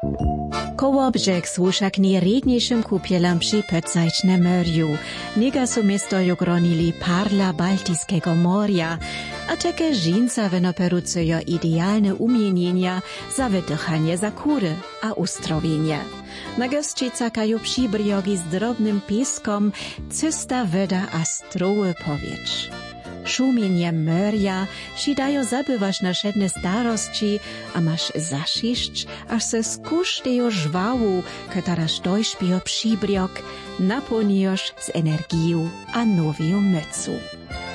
Kołobrzeg słuszak nieredniejszym kupielam przypycać na morju. Niega su miasto jogronili parla Baltiskiego morja, a takie żinca wynoperucują idealne umienienia za wydychanie za kury a ustrowienia. Na gości cakają przybriogi z drobnym pieskom, cysta woda a stroły powietrz. Szumienie morja sidają zabywasz na szedne starości, a masz zasziszcz, aż se skusztejo żwału, któraż dojśpio przybriok, napełniasz z energią a nowią mycu.